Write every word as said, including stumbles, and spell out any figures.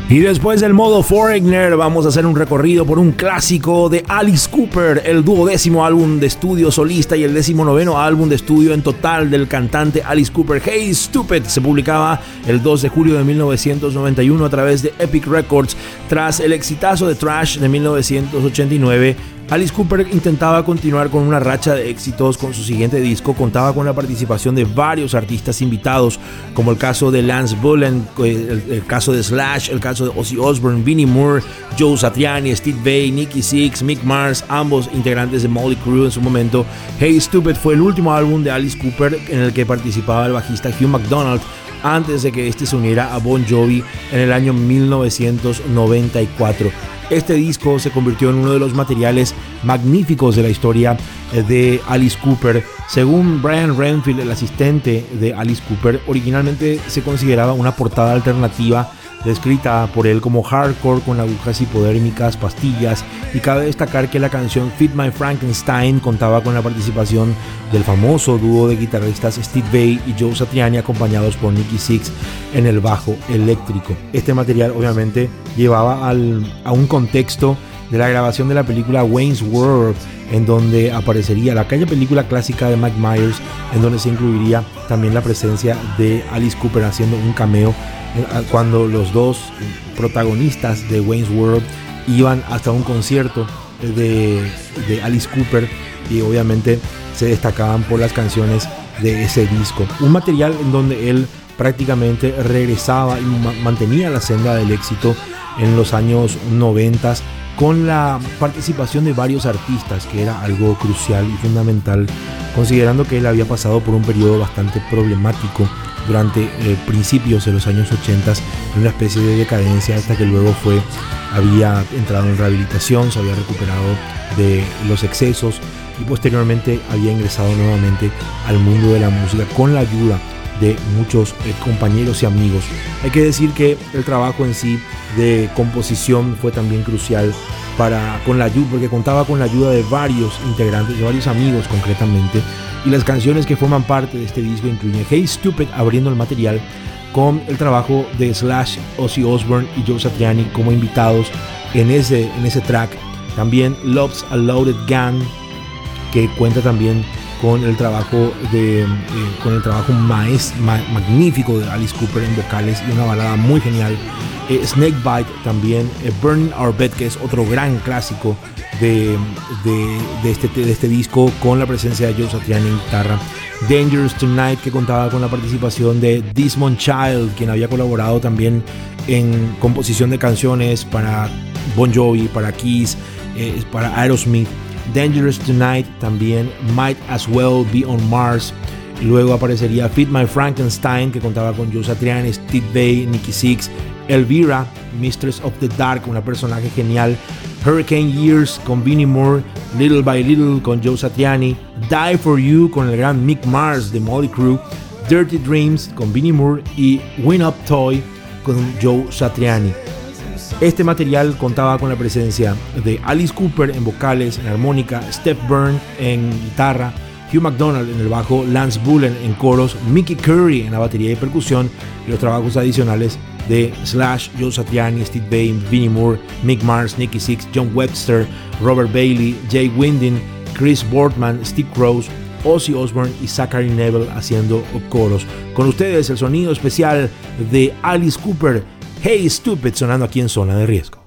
Y después del modo Foreigner vamos a hacer un recorrido por un clásico de Alice Cooper, el duodécimo álbum de estudio solista y el decimonoveno álbum de estudio en total del cantante Alice Cooper. Hey Stupid se publicaba el dos de julio de mil novecientos noventa y uno a través de Epic Records. Tras el exitazo de Trash de mil novecientos ochenta y nueve, Alice Cooper intentaba continuar con una racha de éxitos. Con su siguiente disco contaba con la participación de varios artistas invitados, como el caso de Lance Bullen, el, el caso de Slash, el caso de Ozzy Osbourne, Vinnie Moore, Joe Satriani, Steve Vai, Nicky Sixx, Mick Mars, ambos integrantes de Motley Crue en su momento. Hey Stupid fue el último álbum de Alice Cooper en el que participaba el bajista Hugh McDonald, antes de que este se uniera a Bon Jovi en el año mil novecientos noventa y cuatro. Este disco se convirtió en uno de los materiales magníficos de la historia de Alice Cooper. Según Brian Renfield, el asistente de Alice Cooper, originalmente se consideraba una portada alternativa descrita por él como hardcore con agujas hipodérmicas, pastillas, y cabe destacar que la canción Feed My Frankenstein contaba con la participación del famoso dúo de guitarristas Steve Vai y Joe Satriani, acompañados por Nicky Sixx en el bajo eléctrico. Este material obviamente llevaba al, a un contexto de la grabación de la película Wayne's World, en donde aparecería la aquella película clásica de Mike Myers, en donde se incluiría también la presencia de Alice Cooper haciendo un cameo cuando los dos protagonistas de Wayne's World iban hasta un concierto de, de Alice Cooper, y obviamente se destacaban por las canciones de ese disco. Un material en donde él prácticamente regresaba y ma- mantenía la senda del éxito en los años noventa, con la participación de varios artistas, que era algo crucial y fundamental, considerando que él había pasado por un periodo bastante problemático durante eh, principios de los años ochenta, en una especie de decadencia, hasta que luego fue, había entrado en rehabilitación, se había recuperado de los excesos y posteriormente había ingresado nuevamente al mundo de la música con la ayuda de muchos eh, compañeros y amigos. Hay que decir que el trabajo en sí de composición fue también crucial para, con la ayuda, porque contaba con la ayuda de varios integrantes, de varios amigos concretamente, y las canciones que forman parte de este disco incluyen Hey Stupid abriendo el material, con el trabajo de Slash, Ozzy Osbourne y Joe Satriani como invitados en ese, en ese track. También Love's a Loaded Gun, que cuenta también con el trabajo de eh, con el trabajo maes, ma, magnífico de Alice Cooper en vocales y una balada muy genial. eh, Snakebite también, eh, Burning Our Bed, que es otro gran clásico de, de, de, este, de este disco, con la presencia de Joe Satriani en guitarra. Dangerous Tonight, que contaba con la participación de Desmond Child, quien había colaborado también en composición de canciones para Bon Jovi, para Kiss, eh, para Aerosmith. Dangerous Tonight también, Might As Well Be On Mars. Luego aparecería Feed My Frankenstein, que contaba con Joe Satriani, Steve Vai, Nicky Sixx. Elvira, Mistress of the Dark, una personaje genial. Hurricane Years con Vinnie Moore. Little by Little con Joe Satriani. Die For You con el gran Mick Mars de Motley Crue. Dirty Dreams con Vinnie Moore y Win Up Toy con Joe Satriani. Este material contaba con la presencia de Alice Cooper en vocales, en armónica, Steph Byrne en guitarra, Hugh McDonald en el bajo, Lance Bullen en coros, Mickey Curry en la batería y percusión, y los trabajos adicionales de Slash, Joe Satriani, Steve Vai, Vinnie Moore, Mick Mars, Nicky Sixx, John Webster, Robert Bailey, Jay Winding, Chris Boardman, Steve Cross, Ozzy Osbourne y Zachary Neville haciendo coros. Con ustedes el sonido especial de Alice Cooper, Hey Stupid, sonando aquí en Zona de Riesgo.